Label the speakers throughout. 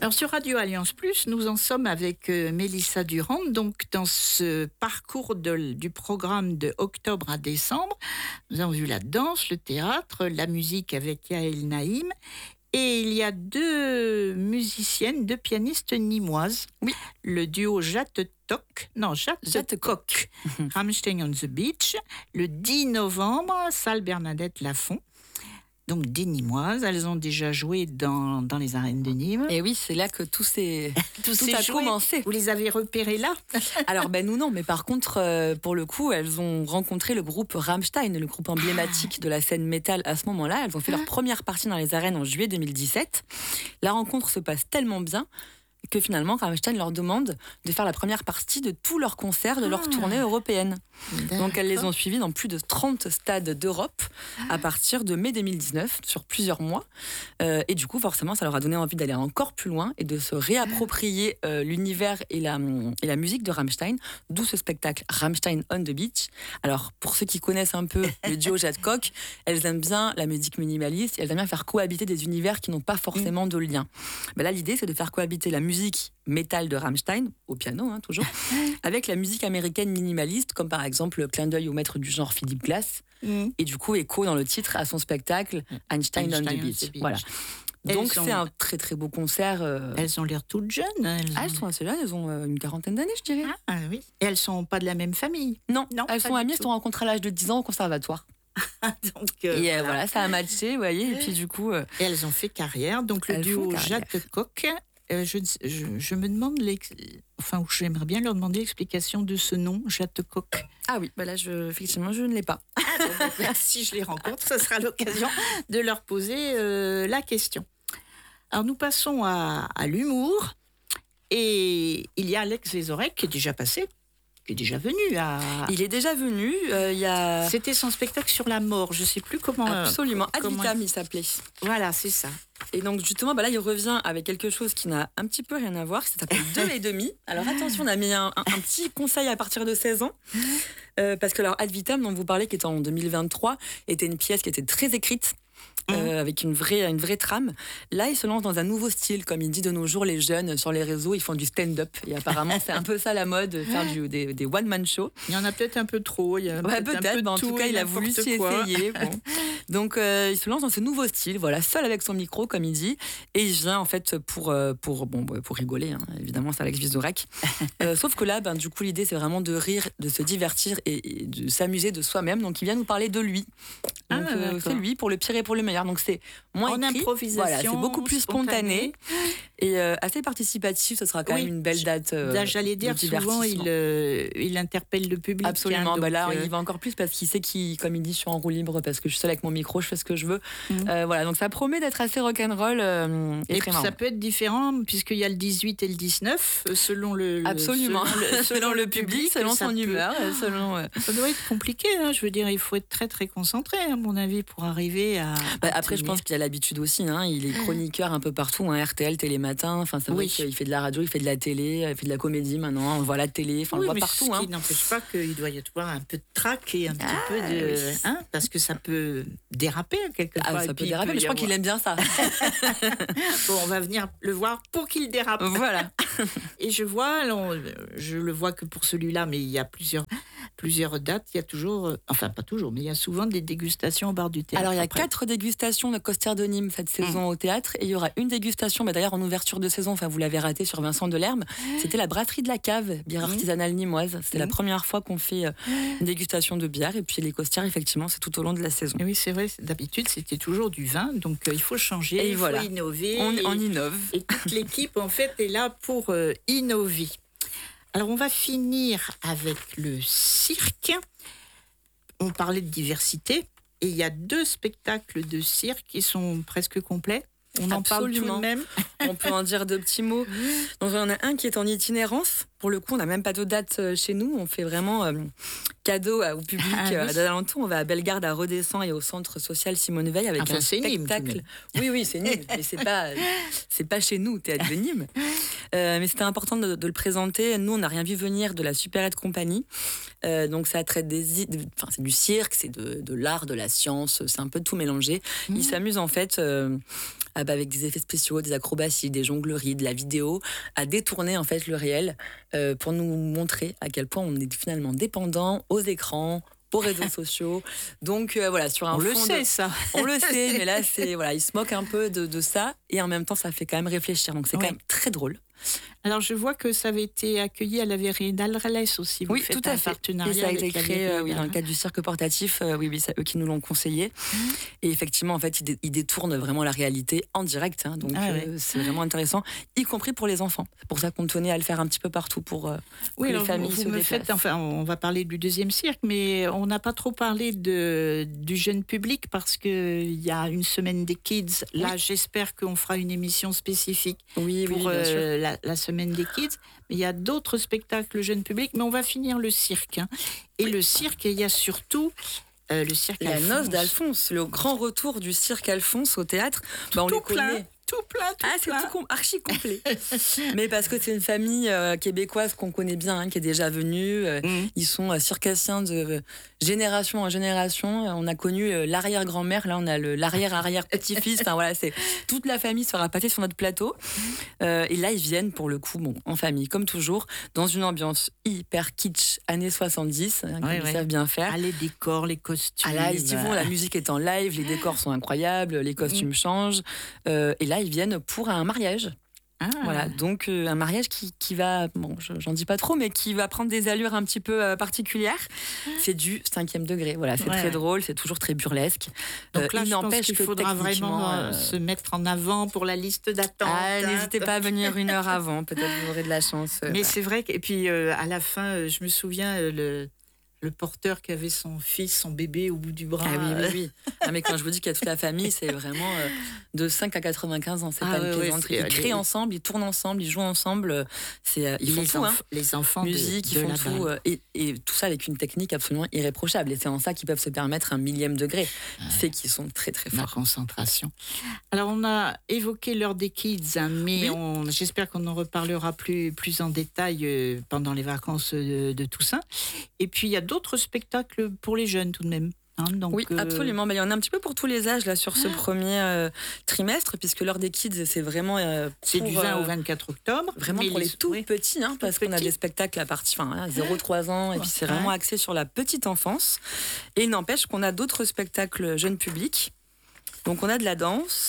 Speaker 1: Alors sur Radio Alliance Plus, nous en sommes avec Mélissa Durand, donc dans ce parcours du programme de octobre à décembre. Nous avons vu la danse, le théâtre, la musique avec Yael Naïm. Et il y a deux musiciennes, deux pianistes nîmoises.
Speaker 2: Oui.
Speaker 1: Le duo Jattecoq, Rammstein on the Beach, le 10 novembre, salle Bernadette Lafont. Donc des Nîmoises, elles ont déjà joué dans les arènes de Nîmes.
Speaker 2: Et oui, c'est là que tout a commencé.
Speaker 1: Vous les avez repérées là?
Speaker 2: Alors nous non, mais par contre, pour le coup, elles ont rencontré le groupe Rammstein, le groupe emblématique de la scène métal à ce moment-là. Elles ont fait leur première partie dans les arènes en juillet 2017. La rencontre se passe tellement bien que finalement Rammstein leur demande de faire la première partie de tous leurs concerts de leur tournée européenne. Donc elles les ont suivis dans plus de 30 stades d'Europe à partir de mai 2019, sur plusieurs mois. Et du coup, forcément, ça leur a donné envie d'aller encore plus loin et de se réapproprier l'univers et la musique de Rammstein, d'où ce spectacle Rammstein on the Beach. Alors, pour ceux qui connaissent un peu le duo Jattecoq, elles aiment bien la musique minimaliste et elles aiment bien faire cohabiter des univers qui n'ont pas forcément de lien. Mais là, l'idée, c'est de faire cohabiter la musique métal de Rammstein, au piano toujours, avec la musique américaine minimaliste, comme par exemple le clin d'œil au maître du genre Philip Glass, et du coup écho dans le titre à son spectacle Einstein on the Beach. Voilà. Donc c'est un très très beau concert.
Speaker 1: Elles ont l'air toutes jeunes.
Speaker 2: Elles sont assez jeunes, elles ont une quarantaine d'années, je dirais.
Speaker 1: Ah oui. Et elles sont pas de la même famille?
Speaker 2: Non, elles sont amies, elles se sont rencontrées à l'âge de 10 ans au conservatoire.
Speaker 1: Donc,
Speaker 2: voilà, ça a matché, vous voyez, et puis du coup...
Speaker 1: Et elles ont fait carrière, donc le duo Jattecoq. Je me demande, j'aimerais bien leur demander l'explication de ce nom, Jattecoq.
Speaker 2: Ah oui, là, effectivement, je ne l'ai pas.
Speaker 1: Si je les rencontre, ce sera l'occasion de leur poser la question. Alors, nous passons à l'humour. Et il y a Alex Vizorek qui est déjà passé, qui est déjà venu.
Speaker 2: Il est déjà venu.
Speaker 1: C'était son spectacle sur la mort, je ne sais plus comment...
Speaker 2: Absolument, Ad Vitam, il s'appelait.
Speaker 1: Voilà, c'est ça.
Speaker 2: Et donc justement, là, il revient avec quelque chose qui n'a un petit peu rien à voir, ça s'appelle 2,5. Alors attention, on a mis un petit conseil à partir de 16 ans, parce que alors, Ad Vitam, dont vous parlez, qui est en 2023, était une pièce qui était très écrite, avec une vraie trame. Là, il se lance dans un nouveau style, comme il dit de nos jours, les jeunes sur les réseaux, ils font du stand-up. Et apparemment, c'est un peu ça la mode, faire des one-man shows.
Speaker 1: Il y en a peut-être un peu trop.
Speaker 2: Peut-être, en tout cas, il a voulu s'y essayer. Bon. Donc, il se lance dans ce nouveau style, voilà, seul avec son micro, comme il dit. Et il vient, en fait, pour rigoler, hein. Évidemment, c'est Alex Vizorek. Sauf que là, du coup, l'idée, c'est vraiment de rire, de se divertir et de s'amuser de soi-même. Donc, il vient nous parler de lui. Donc, c'est lui, pour le pire et pour le meilleur. Donc c'est moins
Speaker 1: en
Speaker 2: écrit,
Speaker 1: improvisation,
Speaker 2: voilà, c'est beaucoup plus spontané et assez participatif. Ce sera quand même une belle date.
Speaker 1: J'allais dire, souvent il interpelle le public.
Speaker 2: Absolument. Là, il va encore plus parce qu'il sait comme il dit, je suis en roue libre parce que je suis seule avec mon micro, je fais ce que je veux. Voilà, donc ça promet d'être assez rock'n'roll et très marrant.
Speaker 1: Ça peut être différent puisqu'il y a le 18 et le 19 selon le.
Speaker 2: Absolument. Selon le public, selon son humeur,
Speaker 1: Ça doit être compliqué. Hein, je veux dire, il faut être très très concentré, à mon avis, pour arriver à.
Speaker 2: Après, je pense qu'il a l'habitude aussi. Hein. Il est chroniqueur un peu partout. Hein. RTL, Télématin. Enfin, c'est vrai qu'il fait de la radio, il fait de la télé, il fait de la comédie maintenant. On voit la télé. Enfin, on le voit partout.
Speaker 1: Ce qui n'empêche pas qu'il doit y avoir un peu de trac et un petit peu de. Oui. Hein, parce que ça peut déraper quelque part.
Speaker 2: Ça peut déraper, mais je crois qu'il aime bien ça.
Speaker 1: Bon, on va venir le voir pour qu'il dérape.
Speaker 2: Voilà.
Speaker 1: Et je le vois que pour celui-là, mais il y a plusieurs dates. Il y a toujours, enfin pas toujours, mais il y a souvent des dégustations au bar du théâtre.
Speaker 2: Alors il y a 4 dégustations de Costières de Nîmes cette saison au théâtre, et il y aura une dégustation, d'ailleurs en ouverture de saison, enfin vous l'avez raté, sur Vincent Delerme. C'était la brasserie de la Cave, bière artisanale nîmoise. C'était la première fois qu'on fait une dégustation de bière, et puis les Costières, effectivement, c'est tout au long de la saison.
Speaker 1: Et oui, c'est vrai, d'habitude c'était toujours du vin, donc il faut changer, il faut innover.
Speaker 2: On innove.
Speaker 1: Et toute l'équipe en fait est là pour innover. Alors on va finir avec le cirque. On parlait de diversité. Et il y a 2 spectacles de cirque qui sont presque complets. On en parle tout de même.
Speaker 2: On peut en dire 2 petits mots. Donc, il y en a un qui est en itinérance. Pour le coup, on n'a même pas de date chez nous. On fait vraiment cadeau au public d'alentour. On va à Bellegarde, à Redescends et au centre social Simone Veil avec un spectacle. Oui, c'est Nîmes, mais c'est pas chez nous, Théâtre de Nîmes. Mais c'était important de le présenter. Nous, on n'a rien vu venir de la Supérette Compagnie. Donc ça traite c'est du cirque, c'est de l'art, de la science, c'est un peu tout mélangé. Ils s'amusent en fait avec des effets spéciaux, des acrobaties, des jongleries, de la vidéo, à détourner en fait le réel pour nous montrer à quel point on est finalement dépendant aux écrans, aux réseaux sociaux. Donc voilà, sur un
Speaker 1: on
Speaker 2: fond
Speaker 1: le sait ça.
Speaker 2: On le sait, mais là ils se moquent un peu de ça et en même temps ça fait quand même réfléchir. Donc c'est quand même très drôle.
Speaker 1: Alors, je vois que ça avait été accueilli à la Vérinale Ralès aussi.
Speaker 2: Vous faites tout à fait.
Speaker 1: Partenariat
Speaker 2: et ça a été créé dans le
Speaker 1: le
Speaker 2: cadre du cirque portatif. Oui, c'est eux qui nous l'ont conseillé. Et effectivement, en fait, ils détournent vraiment la réalité en direct. Donc, c'est vraiment intéressant, y compris pour les enfants. C'est pour ça qu'on tenait à le faire un petit peu partout pour que les familles se déplacent.
Speaker 1: On va parler du deuxième cirque, mais on n'a pas trop parlé du jeune public parce qu'il y a une semaine des kids. Là, j'espère qu'on fera une émission spécifique pour
Speaker 2: bien sûr.
Speaker 1: La semaine des kids, mais il y a d'autres spectacles jeunes publics, mais on va finir le cirque. Et le cirque, il y a surtout le cirque
Speaker 2: La
Speaker 1: Alphonse.
Speaker 2: Noce d'Alphonse, le grand retour du cirque Alphonse au théâtre. On les connaît.
Speaker 1: Tout plein.
Speaker 2: C'est archi complet. Mais parce que c'est une famille québécoise qu'on connaît bien, qui est déjà venue. Ils sont circassiens de génération en génération. On a connu l'arrière-grand-mère, là on a l'arrière-arrière-petit-fils. Enfin voilà, toute la famille sera passée sur notre plateau. Et là ils viennent pour le coup, en famille, comme toujours, dans une ambiance hyper kitsch, années 70, qu'ils savent bien faire.
Speaker 1: Les décors, les costumes.
Speaker 2: Là ils y vont, la musique est en live, les décors sont incroyables, les costumes changent. Et là ils viennent pour un mariage. Voilà, donc un mariage qui va, j'en dis pas trop, mais qui va prendre des allures un petit peu particulières. C'est du 5e degré, voilà, c'est très drôle, c'est toujours très burlesque.
Speaker 1: Donc là, je pense qu'il faudra vraiment se mettre en avant pour la liste d'attente.
Speaker 2: N'hésitez pas à venir 1 heure avant, peut-être vous aurez de la chance.
Speaker 1: Mais c'est vrai, et puis à la fin, je me souviens, le porteur qui avait son bébé au bout du bras.
Speaker 2: Oui. Mais quand je vous dis qu'il y a toute la famille, c'est vraiment de 5 à 95 ans. C'est pas une plaisanterie. Ils créent ensemble, ils tournent ensemble, ils jouent ensemble. Ils font tout.
Speaker 1: Les enfants
Speaker 2: musique, ils font tout. Et tout ça avec une technique absolument irréprochable. Et c'est en ça qu'ils peuvent se permettre un 1000e degré. C'est qu'ils sont très très forts.
Speaker 1: La concentration. Alors on a évoqué l'heure des kids, mais j'espère qu'on en reparlera plus en détail pendant les vacances de Toussaint. Et puis il y a d'autres spectacles pour les jeunes tout de même. Donc,
Speaker 2: oui, absolument. Il y en a un petit peu pour tous les âges là sur ce premier trimestre, puisque l'heure des kids, c'est vraiment
Speaker 1: c'est du 20 au 24 octobre.
Speaker 2: Vraiment pour les tout petits, parce qu'on a des spectacles à partir 0-3 ans, et puis c'est vraiment axé sur la petite enfance. Et il n'empêche qu'on a d'autres spectacles jeunes publics. Donc on a de la danse.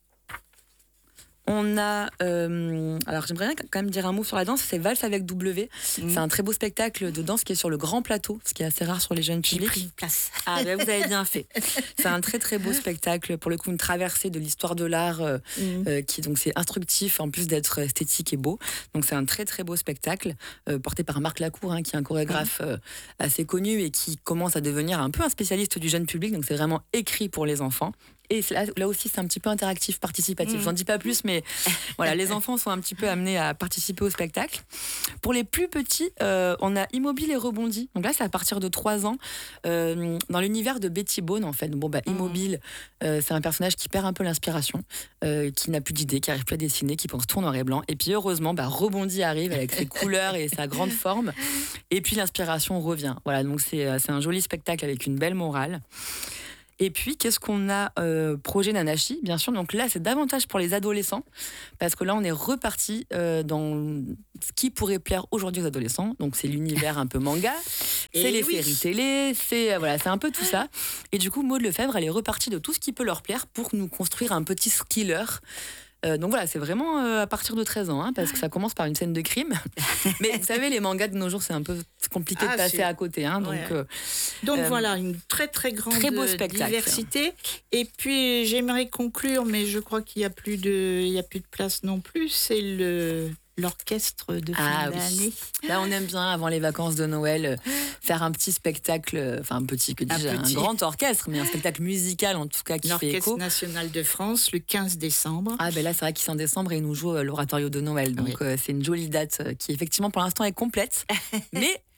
Speaker 2: On a, alors j'aimerais bien quand même dire un mot sur la danse, c'est Valse avec W. C'est un très beau spectacle de danse qui est sur le grand plateau, ce qui est assez rare sur les jeunes publics.
Speaker 1: J'ai pris une place.
Speaker 2: Vous avez bien fait. C'est un très très beau spectacle, pour le coup une traversée de l'histoire de l'art qui donc c'est instructif en plus d'être esthétique et beau. Donc c'est un très très beau spectacle porté par Marc Lacour, qui est un chorégraphe assez connu et qui commence à devenir un peu un spécialiste du jeune public. Donc c'est vraiment écrit pour les enfants. Et là aussi, c'est un petit peu interactif, participatif. J'en dis pas plus, mais voilà, les enfants sont un petit peu amenés à participer au spectacle. Pour les plus petits, on a Immobile et Rebondi. Donc là, c'est à partir de 3 ans, dans l'univers de Betty Bone, en fait. Immobile, c'est un personnage qui perd un peu l'inspiration, qui n'a plus d'idées, qui n'arrive plus à dessiner, qui pense tout en noir et blanc. Et puis heureusement, Rebondi arrive avec ses couleurs et sa grande forme. Et puis l'inspiration revient. Voilà, donc c'est un joli spectacle avec une belle morale. Et puis, qu'est-ce qu'on a Projet Nanachi, bien sûr. Donc là, c'est davantage pour les adolescents, parce que là, on est reparti dans ce qui pourrait plaire aujourd'hui aux adolescents. Donc, c'est l'univers un peu manga, c'est les séries télé, c'est un peu tout ça. Et du coup, Maud Lefebvre, elle est repartie de tout ce qui peut leur plaire pour nous construire un petit thriller. Donc voilà, c'est vraiment à partir de 13 ans, parce que ça commence par une scène de crime. Mais vous savez, les mangas de nos jours, c'est un peu compliqué de passer à côté. Donc
Speaker 1: voilà, une très très grande diversité. Et puis j'aimerais conclure, mais je crois qu'il n'y a plus de place non plus. C'est l'orchestre de fin d'année.
Speaker 2: Là, on aime bien, avant les vacances de Noël, faire un petit spectacle, un grand orchestre, mais un spectacle musical en tout cas qui fait écho.
Speaker 1: L'Orchestre national de France, le 15 décembre.
Speaker 2: Là, c'est vrai qu'il est en décembre et il nous joue l'oratorio de Noël. Donc, c'est une jolie date qui, effectivement, pour l'instant, est complète. Mais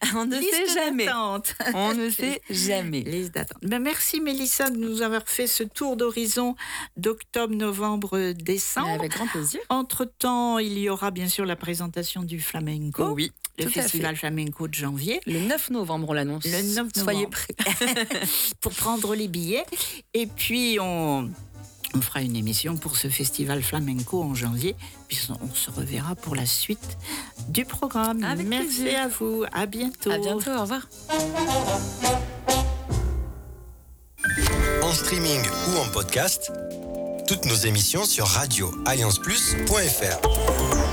Speaker 2: On ne
Speaker 1: Liste
Speaker 2: sait jamais.
Speaker 1: d'attente.
Speaker 2: On ne sait jamais.
Speaker 1: Liste d'attente. Merci Mélissa de nous avoir fait ce tour d'horizon d'octobre, novembre, décembre.
Speaker 2: Avec grand plaisir.
Speaker 1: Entre-temps, il y aura bien sûr la présentation du flamenco.
Speaker 2: Oui,
Speaker 1: le
Speaker 2: tout à
Speaker 1: festival flamenco de janvier.
Speaker 2: Le 9 novembre, on l'annonce.
Speaker 1: Le 9 novembre.
Speaker 2: Soyez prêts.
Speaker 1: Pour prendre les billets. Et puis, on fera une émission pour ce festival flamenco en janvier. Puis on se reverra pour la suite du programme.
Speaker 2: Avec
Speaker 1: Merci
Speaker 2: plaisir.
Speaker 1: à vous. À bientôt.
Speaker 2: À bientôt, au revoir.
Speaker 3: En streaming ou en podcast, toutes nos émissions sur radio-allianceplus.fr.